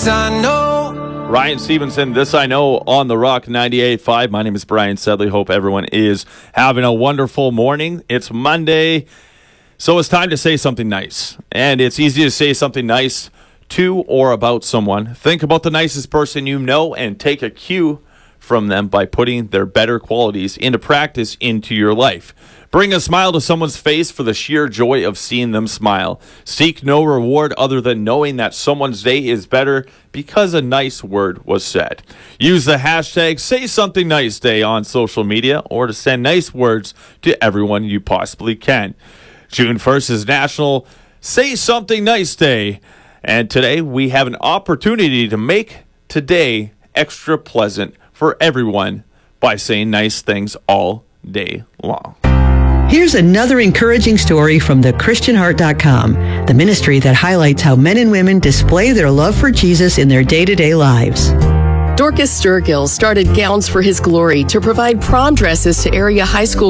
This I know. Ryan Stevenson, This I Know on the Rock 98.5. My name is Brian Sedley. Hope everyone is having a wonderful morning. It's Monday, so it's time to say something nice. And it's easy to say something nice to or about someone. Think about the nicest person you know and take a cue from them by putting their better qualities into practice into your life. Bring a smile to someone's face for the sheer joy of seeing them smile. Seek no reward other than knowing that someone's day is better because a nice word was said. Use the hashtag #SaySomethingNiceDay on social media or to send nice words to everyone you possibly can. June 1st is National Say Something Nice Day, and today we have an opportunity to make today extra pleasant for everyone by saying nice things all day long. Here's another encouraging story from thechristianheart.com, the ministry that highlights how men and women display their love for Jesus in their day-to-day lives. Dorcas Sturgill started Gowns for His Glory to provide prom dresses to area high school